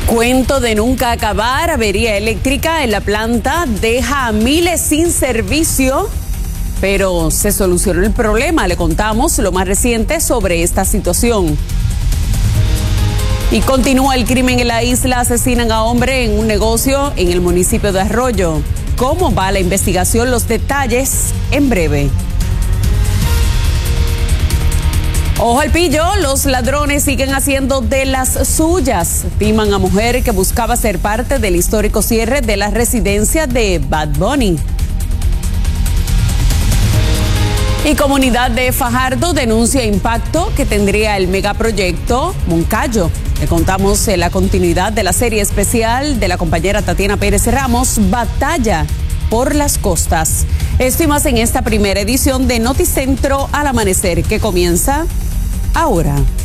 Cuento de nunca acabar, avería eléctrica en la planta deja a miles sin servicio, pero se solucionó el problema. Le contamos lo más reciente sobre esta situación. Y continúa el crimen en la isla, asesinan a hombre en un negocio en el municipio de Arroyo. ¿Cómo va la investigación? Los detalles en breve. Ojo al pillo, los ladrones siguen haciendo de las suyas. Timan a mujer que buscaba ser parte del histórico cierre de la residencia de Bad Bunny. Y comunidad de Fajardo denuncia impacto que tendría el megaproyecto Moncayo. Le contamos la continuidad de la serie especial de la compañera Tatiana Pérez Ramos, Batalla por las Costas. Esto y más en esta primera edición de Noticentro al Amanecer, que comienza ahora.